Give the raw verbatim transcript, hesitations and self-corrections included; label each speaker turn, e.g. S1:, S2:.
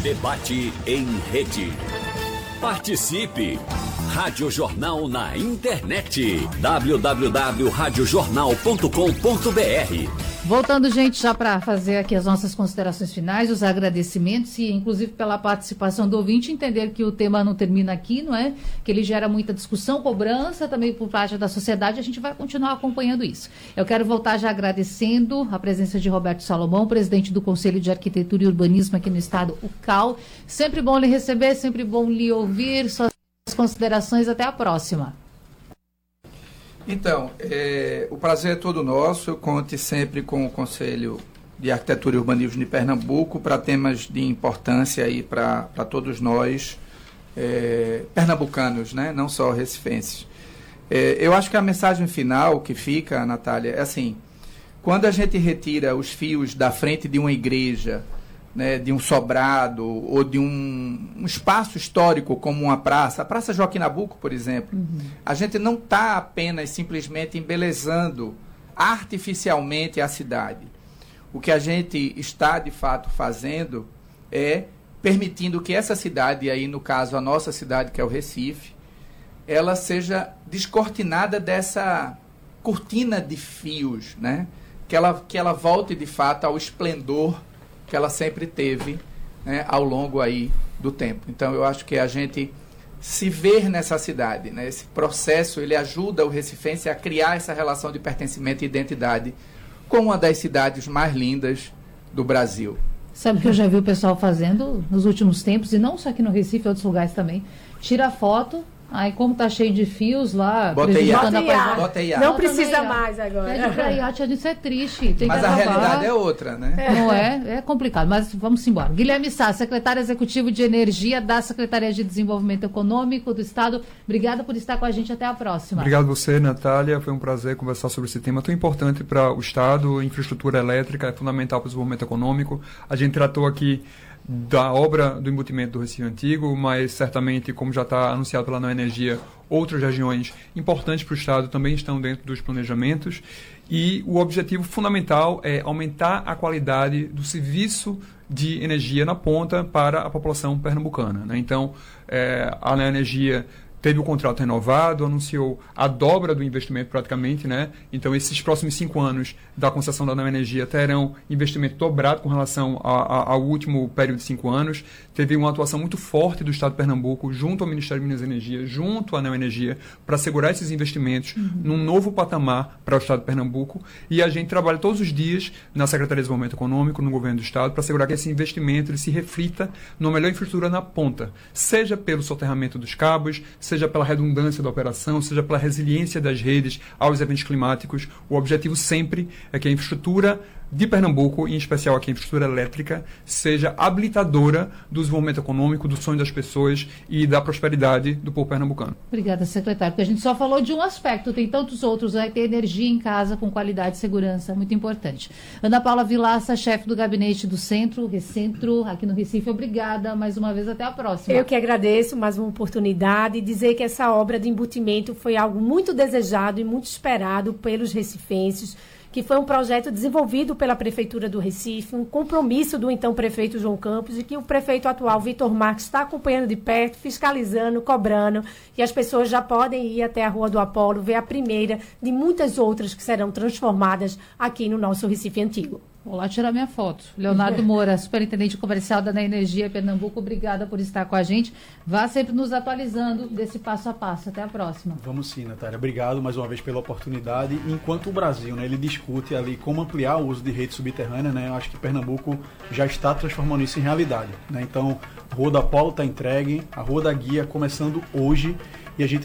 S1: Debate em rede. Participe! Rádio Jornal na internet. w w w ponto rádio jornal ponto com ponto b r.
S2: Voltando, gente, já para fazer aqui as nossas considerações finais, os agradecimentos e, inclusive, pela participação do ouvinte, entender que o tema não termina aqui, não é? Que ele gera muita discussão, cobrança também por parte da sociedade. A gente vai continuar acompanhando isso. Eu quero voltar já agradecendo a presença de Roberto Salomão, presidente do Conselho de Arquitetura e Urbanismo aqui no estado, o C A U. Sempre bom lhe receber, sempre bom lhe ouvir. Suas considerações, até a próxima.
S3: Então, é, o prazer é todo nosso. Eu conte sempre com o Conselho de Arquitetura e Urbanismo de Pernambuco para temas de importância aí para todos nós, é, pernambucanos, né? Não só recifenses. É, eu acho que a mensagem final que fica, Natália, é assim: quando a gente retira os fios da frente de uma igreja, né, de um sobrado ou de um, um espaço histórico como uma praça, a Praça Joaquim Nabuco, por exemplo, uhum. a gente não está apenas simplesmente embelezando artificialmente a cidade. O que a gente está, de fato, fazendo é permitindo que essa cidade, e aí no caso a nossa cidade, que é o Recife, ela seja descortinada dessa cortina de fios, né? que, ela, que ela volte, de fato, ao esplendor que ela sempre teve, né, ao longo aí do tempo. Então, eu acho que a gente se ver nessa cidade, né, esse processo, ele ajuda o recifense a criar essa relação de pertencimento e identidade com uma das cidades mais lindas do Brasil.
S2: Sabe que eu já vi o pessoal fazendo nos últimos tempos, e não só aqui no Recife, em outros lugares também, tira foto. Aí, como tá cheio de fios lá...
S3: Bota iate.
S2: Bota
S4: iate. Não precisa mais agora.
S2: Pede pra iate, isso é triste. Tem
S3: mas
S2: que
S3: a
S2: acabar.
S3: realidade é outra, né?
S2: É. Não é? É complicado, mas vamos embora. Guilherme Sá, secretário executivo de Energia da Secretaria de Desenvolvimento Econômico do Estado. Obrigada por estar com a gente. Até a próxima.
S5: Obrigado a você, Natália. Foi um prazer conversar sobre esse tema tão importante para o Estado. Infraestrutura elétrica é fundamental para o desenvolvimento econômico. A gente tratou aqui da obra do embutimento do Recife Antigo, mas certamente, como já está anunciado pela Neo Energia, outras regiões importantes para o Estado também estão dentro dos planejamentos, e o objetivo fundamental é aumentar a qualidade do serviço de energia na ponta para a população pernambucana, né? Então, é, a Neo Energia teve o contrato renovado, anunciou a dobra do investimento praticamente, né? Então, esses próximos cinco anos da concessão da Neo Energia terão investimento dobrado com relação a, a, ao último período de cinco anos. Teve uma atuação muito forte do Estado de Pernambuco, junto ao Ministério de Minas e Energia, junto à Neo Energia, para assegurar esses investimentos uhum. num novo patamar para o Estado de Pernambuco. E a gente trabalha todos os dias na Secretaria de Desenvolvimento Econômico, no Governo do Estado, para assegurar que esse investimento ele se reflita numa melhor infraestrutura na ponta, seja pelo soterramento dos cabos, seja pela redundância da operação, seja pela resiliência das redes aos eventos climáticos. O objetivo sempre é que a infraestrutura de Pernambuco, em especial aqui a infraestrutura elétrica, seja habilitadora do desenvolvimento econômico, do sonho das pessoas e da prosperidade do povo pernambucano.
S2: Obrigada, secretário, porque a gente só falou de um aspecto, tem tantos outros, vai ter energia em casa com qualidade e segurança, muito importante. Ana Paula Vilaça, chefe do gabinete do Centro, Recentro, aqui no Recife, obrigada mais uma vez, até a próxima.
S4: Eu que agradeço mais uma oportunidade e dizer que essa obra de embutimento foi algo muito desejado e muito esperado pelos recifenses, que foi um projeto desenvolvido pela Prefeitura do Recife, um compromisso do então prefeito João Campos, e que o prefeito atual, Vitor Marques, está acompanhando de perto, fiscalizando, cobrando, e as pessoas já podem ir até a Rua do Apolo, ver a primeira de muitas outras que serão transformadas aqui no nosso Recife Antigo.
S2: Vou lá tirar minha foto. Leonardo Moura, superintendente comercial da Neo Energia Pernambuco, obrigada por estar com a gente. Vá sempre nos atualizando desse passo a passo. Até a próxima.
S6: Vamos sim, Natália. Obrigado mais uma vez pela oportunidade. Enquanto o Brasil, né, ele discute ali como ampliar o uso de rede subterrânea, né, eu acho que Pernambuco já está transformando isso em realidade, né? Então, a Rua da Apolo está entregue, a Rua da Guia começando hoje, e a gente